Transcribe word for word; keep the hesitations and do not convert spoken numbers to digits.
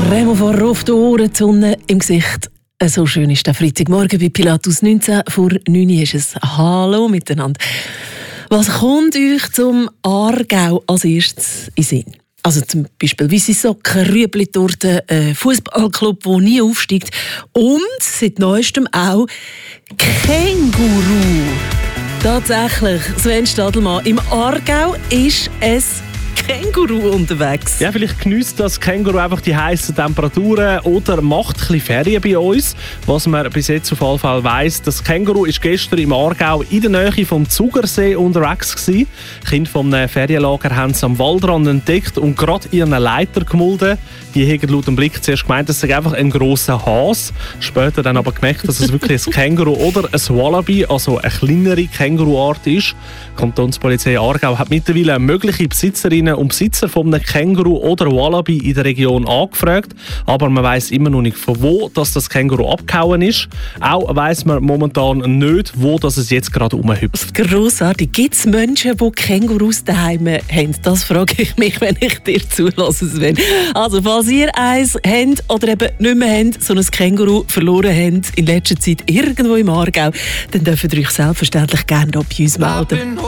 Remo vor auf die Ohren, die Sonne im Gesicht. So schön ist der Freitagmorgen bei Pilatus neunzehn vor neun ist es. Hallo miteinander. Was kommt euch zum Aargau als erstes in den Sinn? Also zum Beispiel weisse Socken, Rüebli-Torte, ein Fußballclub, der nie aufsteigt und seit neuestem auch Känguru. Tatsächlich, Sven Stadelmann, im Aargau ist es Känguru unterwegs. Ja, vielleicht geniesst das Känguru einfach die heißen Temperaturen oder macht ein bisschen Ferien bei uns. Was man bis jetzt auf jeden Fall weiss, das Känguru war gestern im Aargau in der Nähe vom Zugersee unterwegs gewesen. Kinder vom Ferienlager haben es am Waldrand entdeckt und gerade ihren Leiter gemulden. Die haben laut dem Blick zuerst gemeint, es sei einfach ein grosser Hase. Später dann aber gemerkt, dass es wirklich ein Känguru oder ein Wallaby, also eine kleinere Känguruart ist. Die Kantonspolizei Aargau hat mittlerweile mögliche Besitzerinnen und Besitzer von einem Känguru oder Wallaby in der Region angefragt, aber man weiss immer noch nicht, von wo dass das Känguru abgehauen ist. Auch weiss man momentan nicht, wo das es jetzt gerade rumhüpft. Grossartig. Gibt es Menschen, die Kängurus daheim haben? Das frage ich mich, wenn ich dir zulasse, Sven. Also, falls ihr eins habt oder eben nicht mehr habt, so ein Känguru verloren habt in letzter Zeit irgendwo im Aargau, dann dürft ihr euch selbstverständlich gerne bei uns melden.